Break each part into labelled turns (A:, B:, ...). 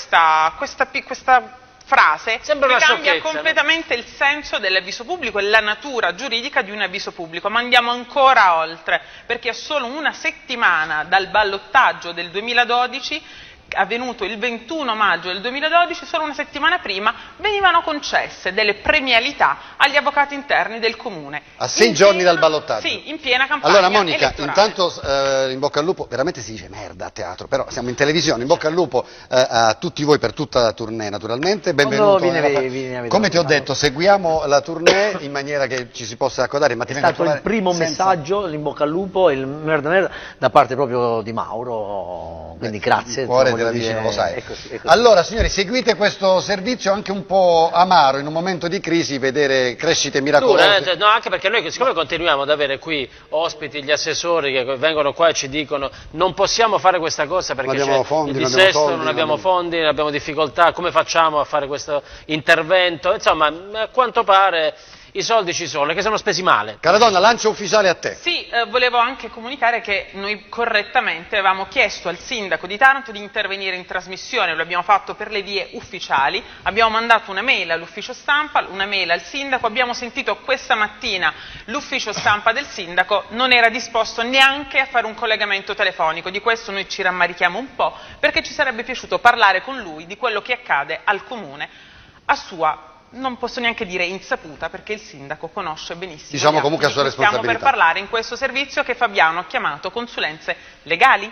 A: questa frase
B: Sembra
A: che
B: una
A: cambia
B: sciocchezza,
A: completamente il senso dell'avviso pubblico e la natura giuridica di un avviso pubblico, ma andiamo ancora oltre, perché a solo una settimana dal ballottaggio del 2012, avvenuto il 21 maggio del 2012, solo una settimana prima, venivano concesse delle premialità agli avvocati interni del comune.
C: A 6 giorni dal ballottaggio?
A: Sì, in piena campagna
C: Allora Monica,
A: elettorale.
C: intanto in bocca al lupo, veramente si dice merda a teatro, però siamo in televisione, in bocca al lupo a tutti voi per tutta la tournée naturalmente, benvenuto. Come ti ho detto, seguiamo la tournée in maniera che ci si possa accodare. Ma
D: è stato il primo messaggio, in bocca al lupo, il merda da parte proprio di Mauro, quindi grazie.
C: Il cuore della vicina, lo sai. È così. Allora signori, seguite questo servizio anche un po' amaro in un momento di crisi, vedere crescite miracolose.
B: No, anche perché noi siccome continuiamo ad avere qui ospiti, gli assessori che vengono qua e ci dicono non possiamo fare questa cosa perché c'è il dissesto, non abbiamo fondi, non abbiamo difficoltà, come facciamo a fare questo intervento? Insomma, a quanto pare i soldi ci sono, che sono spesi male.
C: Caradonna, lancio ufficiale a te.
A: Sì, volevo anche comunicare che noi correttamente avevamo chiesto al sindaco di Taranto di intervenire in trasmissione, lo abbiamo fatto per le vie ufficiali, abbiamo mandato una mail all'ufficio stampa, una mail al sindaco, abbiamo sentito questa mattina l'ufficio stampa del sindaco, non era disposto neanche a fare un collegamento telefonico, di questo noi ci rammarichiamo un po', perché ci sarebbe piaciuto parlare con lui di quello che accade al comune a sua, non posso neanche dire insaputa, perché il sindaco conosce benissimo.
C: Diciamo comunque a sua responsabilità.
A: Stiamo per parlare in questo servizio che Fabiano ha chiamato consulenze legali.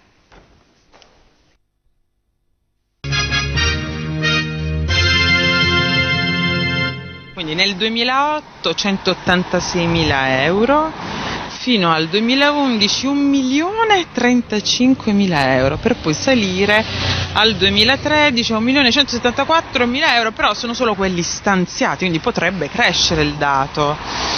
A: Quindi nel 2008 186.000 euro, fino al 2011 1.035.000 euro, per poi salire al 2013 a 1.174.000 euro, però sono solo quelli stanziati, quindi potrebbe crescere il dato.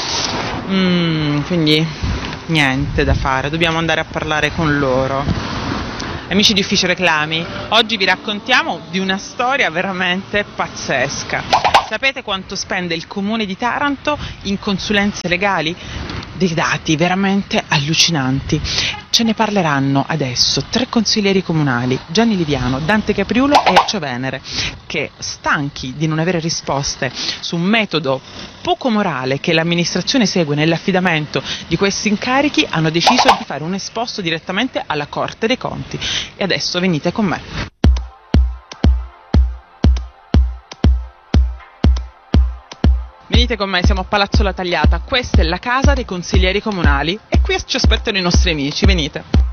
A: Quindi niente da fare, dobbiamo andare a parlare con loro. Amici di Ufficio Reclami, oggi vi raccontiamo di una storia veramente pazzesca. Sapete quanto spende il comune di Taranto in consulenze legali? Dei dati veramente allucinanti. Ce ne parleranno adesso 3 consiglieri comunali, Gianni Liviano, Dante Capriulo e Ezio Venere, che stanchi di non avere risposte su un metodo poco morale che l'amministrazione segue nell'affidamento di questi incarichi, hanno deciso di fare un esposto direttamente alla Corte dei Conti. E adesso venite con me. Venite con me, siamo a Palazzo La Tagliata, questa è la casa dei consiglieri comunali e qui ci aspettano i nostri amici, venite.